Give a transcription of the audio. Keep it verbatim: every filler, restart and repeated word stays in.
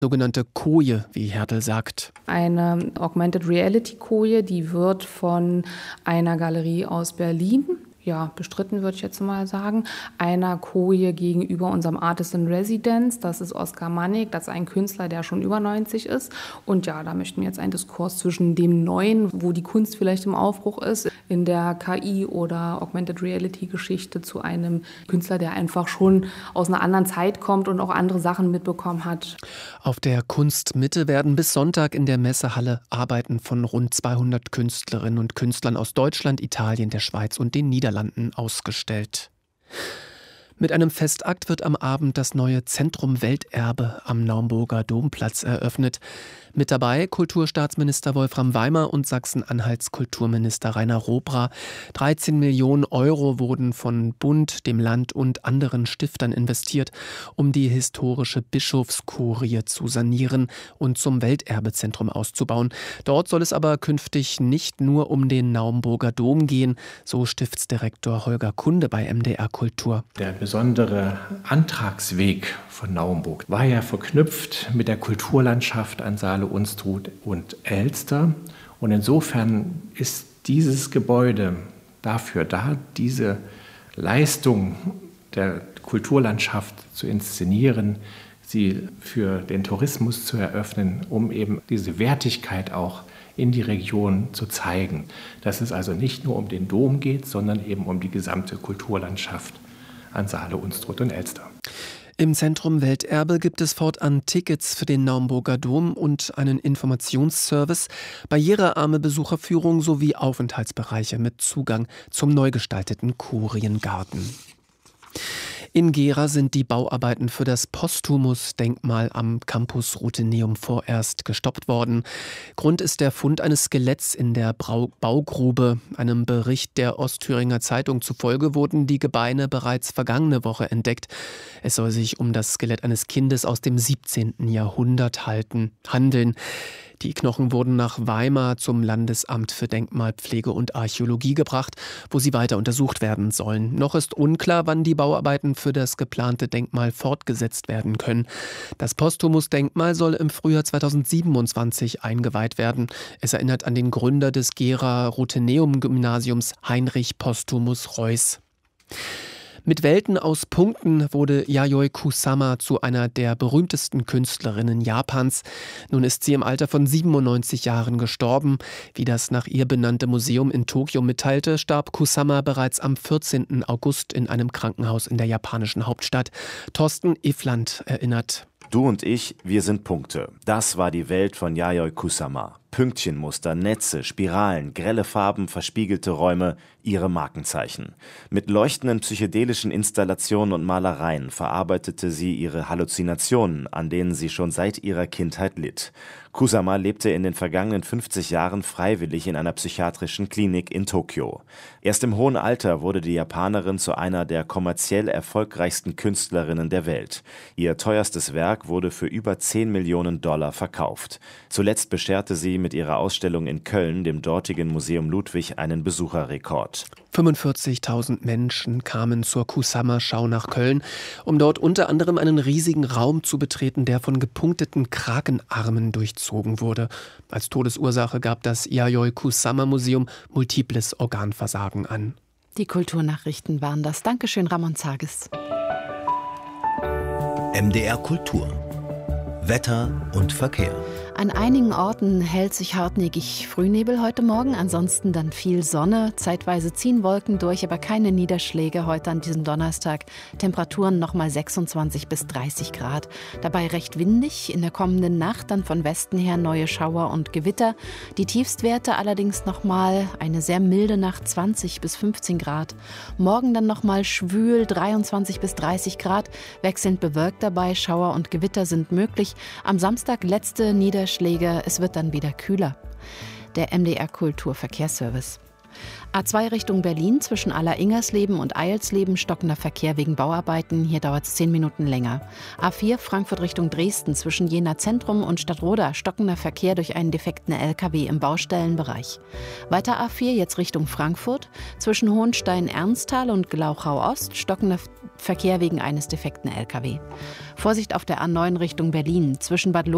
Sogenannte Koje, wie Hertel sagt. Eine Augmented Reality Koje, die wird von einer Galerie aus Berlin, ja, bestritten würde ich jetzt mal sagen, einer Koje gegenüber unserem Artist in Residence. Das ist Oskar Mannig, das ist ein Künstler, der schon über neunzig ist. Und ja, da möchten wir jetzt einen Diskurs zwischen dem Neuen, wo die Kunst vielleicht im Aufbruch ist, in der K I- oder Augmented Reality-Geschichte zu einem Künstler, der einfach schon aus einer anderen Zeit kommt und auch andere Sachen mitbekommen hat. Auf der Kunstmitte werden bis Sonntag in der Messehalle Arbeiten von rund zweihundert Künstlerinnen und Künstlern aus Deutschland, Italien, der Schweiz und den Niederlanden ausgestellt. Mit einem Festakt wird am Abend das neue Zentrum Welterbe am Naumburger Domplatz eröffnet. Mit dabei Kulturstaatsminister Wolfram Weimer und Sachsen-Anhalts Kulturminister Rainer Robra. dreizehn Millionen Euro wurden von Bund, dem Land und anderen Stiftern investiert, um die historische Bischofskurie zu sanieren und zum Welterbezentrum auszubauen. Dort soll es aber künftig nicht nur um den Naumburger Dom gehen, so Stiftsdirektor Holger Kunde bei M D R Kultur. Der besondere Antragsweg von Naumburg war ja verknüpft mit der Kulturlandschaft an Saale, Unstrut und Elster. Und insofern ist dieses Gebäude dafür da, diese Leistung der Kulturlandschaft zu inszenieren, sie für den Tourismus zu eröffnen, um eben diese Wertigkeit auch in die Region zu zeigen. Dass es also nicht nur um den Dom geht, sondern eben um die gesamte Kulturlandschaft an Saale, Unstrut und Elster. Im Zentrum Welterbe gibt es fortan Tickets für den Naumburger Dom und einen Informationsservice, barrierearme Besucherführung sowie Aufenthaltsbereiche mit Zugang zum neu gestalteten Kuriengarten. In Gera sind die Bauarbeiten für das Posthumus-Denkmal am Campus Rutheneum vorerst gestoppt worden. Grund ist der Fund eines Skeletts in der Brau- Baugrube. Einem Bericht der Ostthüringer Zeitung zufolge wurden die Gebeine bereits vergangene Woche entdeckt. Es soll sich um das Skelett eines Kindes aus dem siebzehnten Jahrhundert halten, handeln. Die Knochen wurden nach Weimar zum Landesamt für Denkmalpflege und Archäologie gebracht, wo sie weiter untersucht werden sollen. Noch ist unklar, wann die Bauarbeiten für das geplante Denkmal fortgesetzt werden können. Das Posthumus-Denkmal soll im Frühjahr zweitausendsiebenundzwanzig eingeweiht werden. Es erinnert an den Gründer des Gera-Rutheneum-Gymnasiums Heinrich Posthumus Reuß. Mit Welten aus Punkten wurde Yayoi Kusama zu einer der berühmtesten Künstlerinnen Japans. Nun ist sie im Alter von siebenundneunzig Jahren gestorben. Wie das nach ihr benannte Museum in Tokio mitteilte, starb Kusama bereits am vierzehnten August in einem Krankenhaus in der japanischen Hauptstadt. Thorsten Iffland erinnert. Du und ich, wir sind Punkte. Das war die Welt von Yayoi Kusama. Pünktchenmuster, Netze, Spiralen, grelle Farben, verspiegelte Räume, ihre Markenzeichen. Mit leuchtenden psychedelischen Installationen und Malereien verarbeitete sie ihre Halluzinationen, an denen sie schon seit ihrer Kindheit litt. Kusama lebte in den vergangenen fünfzig Jahren freiwillig in einer psychiatrischen Klinik in Tokio. Erst im hohen Alter wurde die Japanerin zu einer der kommerziell erfolgreichsten Künstlerinnen der Welt. Ihr teuerstes Werk wurde für über zehn Millionen Dollar verkauft. Zuletzt bescherte sie mit ihrer Ausstellung in Köln, dem dortigen Museum Ludwig, einen Besucherrekord. fünfundvierzigtausend Menschen kamen zur Kusama-Schau nach Köln, um dort unter anderem einen riesigen Raum zu betreten, der von gepunkteten Krakenarmen durchzogen wurde. Als Todesursache gab das Yayoi Kusama Museum multiples Organversagen an. Die Kulturnachrichten waren das. Dankeschön, Ramon Zages. M D R Kultur. Wetter und Verkehr. An einigen Orten hält sich hartnäckig Frühnebel heute Morgen, ansonsten dann viel Sonne. Zeitweise ziehen Wolken durch, aber keine Niederschläge heute an diesem Donnerstag. Temperaturen nochmal sechsundzwanzig bis dreißig Grad. Dabei recht windig. In der kommenden Nacht dann von Westen her neue Schauer und Gewitter. Die Tiefstwerte allerdings nochmal eine sehr milde Nacht, zwanzig bis fünfzehn Grad. Morgen dann nochmal schwül, dreiundzwanzig bis dreißig Grad. Wechselnd bewölkt dabei, Schauer und Gewitter sind möglich. Am Samstag letzte Niederschläge. Es wird dann wieder kühler. Der M D R Kulturverkehrsservice. A zwei Richtung Berlin zwischen Aller-Ingersleben und Eilsleben stockender Verkehr wegen Bauarbeiten. Hier dauert es zehn Minuten länger. A vier Frankfurt Richtung Dresden zwischen Jena Zentrum und Stadtroda stockender Verkehr durch einen defekten L K W im Baustellenbereich. Weiter A vier jetzt Richtung Frankfurt zwischen Hohenstein-Ernsthal und Glauchau-Ost stockender Verkehr wegen eines defekten L K W. Vorsicht auf der A neun Richtung Berlin zwischen Bad